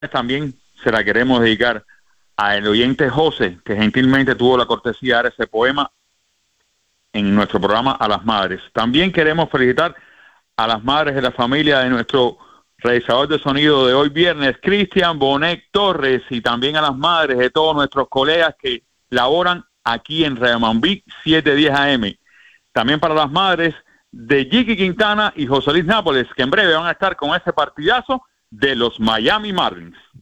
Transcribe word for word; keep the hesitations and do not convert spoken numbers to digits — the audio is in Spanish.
también se la queremos dedicar al oyente José, que gentilmente tuvo la cortesía de dar ese poema en nuestro programa A las Madres. También queremos felicitar a las madres de la familia de nuestro realizador de sonido de hoy viernes, Cristian Bonet Torres, y también a las madres de todos nuestros colegas que laboran aquí en Remambí siete diez A M. También para las madres de Jiki Quintana y José Luis Nápoles, que en breve van a estar con ese partidazo de los Miami Marlins.